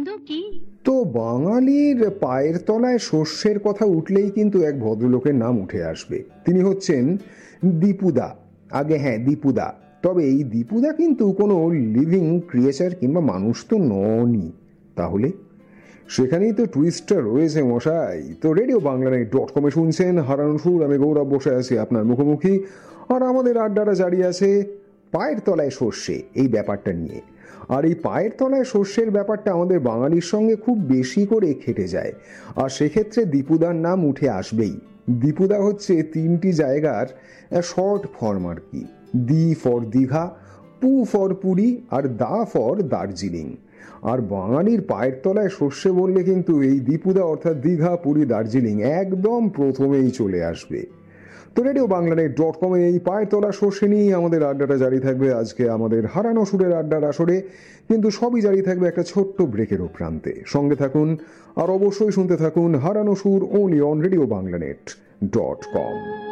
ছন্দ কি? তো বাঙালির পায়ের তলায় শস্যের কথা উঠলেই কিন্তু এক ভদ্রলোকের নাম উঠে আসবে। তিনি হচ্ছেন দীপুদা। আগে হ্যাঁ, দীপুদা। তবে এই দীপুদা কিন্তু কোনো লিভিং ক্রিয়েচার কিংবা মানুষ তো ননই। তাহলে সেখানেই তো টুইস্টটা রয়েছে মশাই। তো রেডিও বাংলা.com শুনছেন হারানো সুর, আমি গৌরব বসে আছি আপনার মুখোমুখি, আর আমাদের আড্ডাটা জারি আছে পায়ের তলায় সর্ষে এই ব্যাপারটা নিয়ে। আর এই পায়ের তলায় শস্যের ব্যাপারটা আমাদের বাঙালির সঙ্গে খুব বেশি করে খেটে যায়, আর সেক্ষেত্রে দীপুদার নাম উঠে আসবেই। দীপুদা হচ্ছে তিনটি জায়গার শর্ট ফর্ম আর কি। দি ফর দীঘা, পু for Puri, R the for Darjeeling. আর বাঙালির পায়ের তলায় শস্যে বললে কিন্তু এই দীপুদা অর্থাৎ দীঘা, পুরী, দার্জিলিং একদম প্রথমেই চলে আসবে। তো রেডিও বাংলা.com এই পায়ের তলা শস্যে নিয়েই আমাদের আড্ডাটা জারি থাকবে আজকে আমাদের হারানো সুরের আড্ডার আসরে। কিন্তু সবই জারি থাকবে একটা ছোট্ট ব্রেকেরও প্রান্তে। সঙ্গে থাকুন আর অবশ্যই শুনতে থাকুন হারানো সুর, only on রেডিও বাংলা.com।